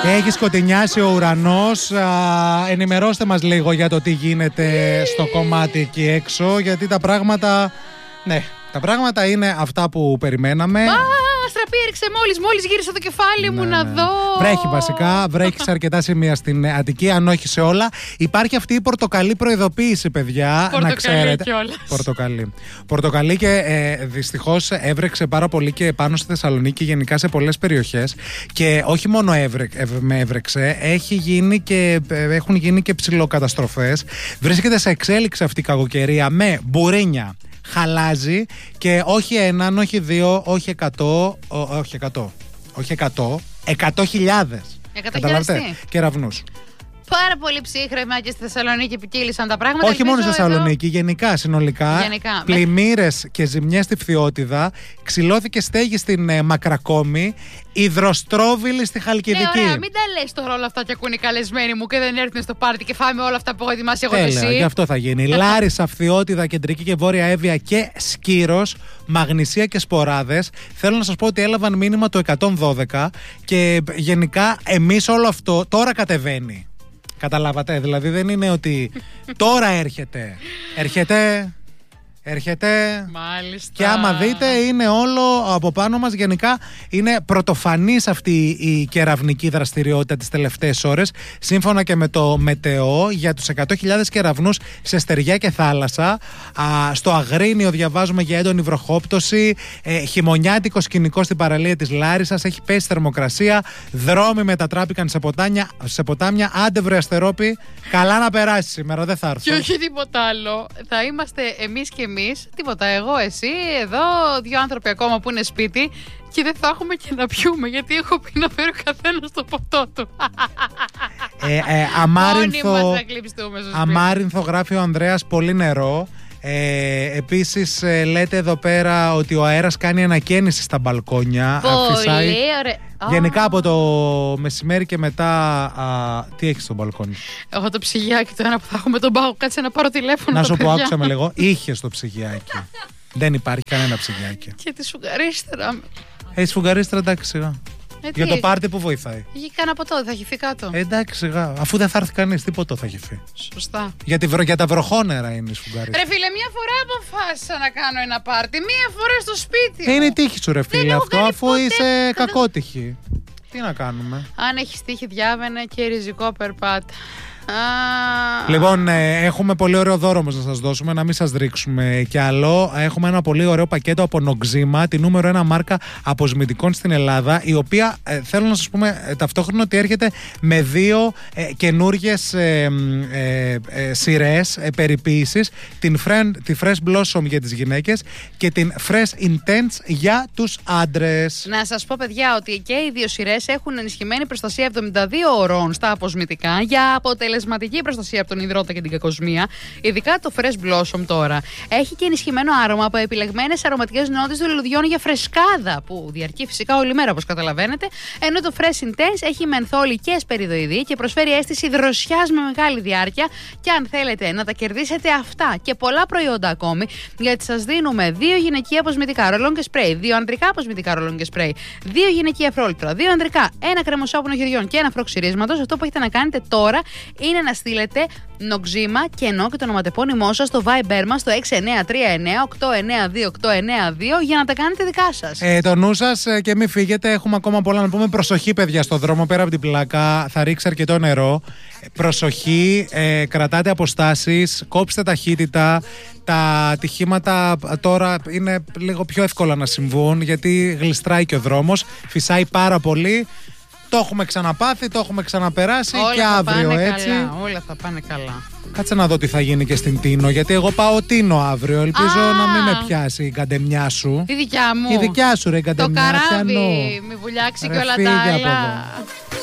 Έχει σκοτεινιάσει ο ουρανός. Ενημερώστε μας λίγο για το τι γίνεται στο κομμάτι εκεί έξω, γιατί τα πράγματα, ναι, τα πράγματα είναι αυτά που περιμέναμε. Στραπή έριξε μόλις γύρισα το κεφάλι μου να δω. Βρέχει βασικά, βρέχει σε αρκετά σημεία στην Αττική, αν όχι σε όλα. Υπάρχει αυτή η πορτοκαλί προειδοποίηση, παιδιά. Να ξέρετε. Πορτοκαλί και δυστυχώς έβρεξε πάρα πολύ και πάνω στη Θεσσαλονίκη, γενικά σε πολλές περιοχές. Και όχι μόνο έβρεξε, έχουν γίνει και ψηλοκαταστροφές. Βρίσκεται σε εξέλιξη αυτή η κακοκαιρία με μπουρίνια. Χαλάζει και όχι έναν, όχι δύο, όχι 100, όχι 100.000. Καταλάβετε, κεραυνούς. Πάρα πολύ ψύχρεμα και στη Θεσσαλονίκη ποικίλησαν τα πράγματα. Όχι μόνο στη Θεσσαλονίκη, γενικά, συνολικά. Πλημμύρες και ζημιές στη Φθιώτιδα. Ξυλώθηκε στέγη στην Μακρακόμη. Υδροστρόβιλη στη Χαλκιδική. Ωραία, μην τα λες τώρα όλα αυτά και ακούνε οι καλεσμένοι μου και δεν έρθουν στο πάρτι και φάμε όλα αυτά που έχω ετοιμάσει εγώ και εσύ. Γι' αυτό θα γίνει. Λάρισα, Φθιώτιδα, Κεντρική και Βόρεια Εύβοια και Σκύρος, Μαγνησία και Σποράδες. Θέλω να σας πω ότι έλαβαν μήνυμα το 112 και γενικά εμείς όλο αυτό τώρα κατεβαίνει. Καταλάβατε, δηλαδή δεν είναι ότι τώρα έρχεται. Έρχεται. Μάλιστα. Και άμα δείτε είναι όλο από πάνω μας. Γενικά είναι πρωτοφανής αυτή η κεραυνική δραστηριότητα τις τελευταίες ώρες. Σύμφωνα και με το ΜΕΤΕΟ, για τους 100.000 κεραυνούς σε στεριά και θάλασσα. Στο Αγρίνιο διαβάζουμε για έντονη βροχόπτωση. Χειμωνιάτικο σκηνικό στην παραλία της Λάρισσας. Έχει πέσει θερμοκρασία. Δρόμοι μετατράπηκαν σε ποτάμια. Άντε βρε Αστερόπη, καλά να περάσει σήμερα, δεν θα έρθω. Και όχι τίποτα άλλο. Θα είμαστε εμείς και εμείς, τίποτα, εγώ, εσύ, εδώ, δύο άνθρωποι ακόμα που είναι σπίτι και δεν θα έχουμε και να πιούμε, γιατί έχω πει να φέρει ο καθένας το ποτό του. Αμάρινθο γράφει ο Ανδρέας, πολύ νερό. Επίσης λέτε εδώ πέρα ότι ο αέρας κάνει ανακαίνιση στα μπαλκόνια. Πολύ ωραία. Γενικά από το μεσημέρι και μετά. Τι έχεις στο μπαλκόνι? Έχω το ψυγιάκι, το ένα που θα έχουμε τον πάγο. Κάτσε να πάρω τηλέφωνο. Να σου πω, άκουσα με λίγο. Είχες το ψυγιάκι. Δεν υπάρχει κανένα ψυγιάκι. Και τη σφουγγαρίστρα. Έχει σφουγγαρίστρα, εντάξει, σιγά. Για το πάρτι που βοηθάει. Έχει κανένα ποτό, δεν θα χυθεί κάτω. Εντάξει, σιγά. Αφού δεν θα έρθει κανείς, τι ποτό θα χυθεί. Σωστά. Για τα βροχόνερα είναι η σφουγγαρίστρα. Ρε φίλε, μια φορά αποφάσισα να κάνω ένα πάρτι. Μια φορά στο σπίτι. Είναι η τύχη σου, ρε φίλε, αυτό, αφού είσαι κακότυχη. Τι να κάνουμε. Αν έχει τύχη, διάβαινε και ριζικό περπάτα. Λοιπόν, έχουμε πολύ ωραίο δώρο όμως να σας δώσουμε, να μην σας ρίξουμε κι άλλο. Έχουμε ένα πολύ ωραίο πακέτο από Νοξίμα, τη νούμερο 1 μάρκα αποσμητικών στην Ελλάδα, η οποία θέλω να σας πούμε ταυτόχρονα ότι έρχεται με δύο καινούργιες σειρές περιποίησης, τη Fresh Blossom για τις γυναίκες και την Fresh Intense για τους άντρες. Να σας πω, παιδιά, ότι και οι δύο σειρές έχουν ενισχυμένη προστασία 72 ωρών στα αποσμητικά για αποτελεσματική προστασία από τον υδρότα και την κακοσμία. Ειδικά το Fresh Blossom τώρα έχει και ενισχυμένο άρωμα από επιλεγμένες αρωματικές νότες των λουλουδιών για φρεσκάδα, που διαρκεί φυσικά όλη μέρα, όπως καταλαβαίνετε. Ενώ το Fresh Intense έχει μενθόλη και σπεριδοειδή και προσφέρει αίσθηση δροσιάς με μεγάλη διάρκεια. Και αν θέλετε να τα κερδίσετε αυτά και πολλά προϊόντα ακόμη, γιατί σας δίνουμε 2 γυναικεία αποσμητικά ρολόν και σπρέι, 2 ανδρικά αποσμητικά ρολόν και σπρέι, 2 γυναικεία φρόλιτρα, 2 ανδρικά, 1 κρεμοσάπονο χεριών και 1 φροξυρίσματος. Αυτό που έχετε να κάνετε τώρα είναι να στείλετε Νοξίμα και το ονοματεπώνυμό σας στο Viber μας στο 6939-892-892 για να τα κάνετε δικά σας. Το νου σας και μην φύγετε, έχουμε ακόμα πολλά να πούμε. Προσοχή, παιδιά, στο δρόμο, πέρα από την πλάκα θα ρίξει αρκετό νερό. Προσοχή, κρατάτε αποστάσεις, κόψτε ταχύτητα. Τα ατυχήματα τώρα είναι λίγο πιο εύκολα να συμβούν, γιατί γλιστράει και ο δρόμος, φυσάει πάρα πολύ. Το έχουμε ξαναπάθει, το έχουμε ξαναπεράσει όλα και αύριο έτσι. Καλά, όλα θα πάνε καλά. Κάτσε να δω τι θα γίνει και στην Τίνο, γιατί εγώ πάω Τίνο αύριο. Ελπίζω να μην με πιάσει η καντεμιά σου. Η δικιά μου. Η δικιά σου, ρε, η καντεμιά. Το καράβι, μη βουλιάξει και όλα τα άλλα.